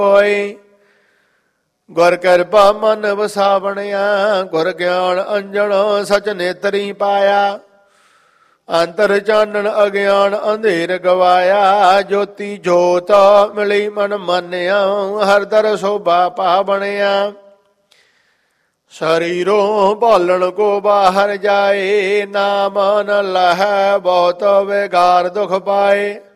ਹੋਏ। ਗੁਰ ਕਿਰਪਾ ਮਨ ਵਸਾ ਬਣਿਆ, ਗੁਰ ਗਿਆਨ ਅੰਜਣ ਸਚ ਨੇਤਰੀ ਪਾਇਆ। ਅੰਤਰ ਚਾਨਣ ਅਗਿਆਨ ਅੰਧੇਰ ਗਵਾਇਆ, ਜੋਤੀ ਜੋਤ ਮਿਲੀ ਮਨ ਮਾਨਿਆ। ਹਰ ਦਰ ਸੋਭਾ ਪਾ ਬਣਿਆ, ਸਰੀਰੋਂ ਭਾਲਣ ਕੋ ਬਾਹਰ ਜਾਏ। ਨਾ ਮਨ ਲਹੈ ਬਹੁਤ ਵਿਗਾਰ ਦੁਖ ਪਾਏ।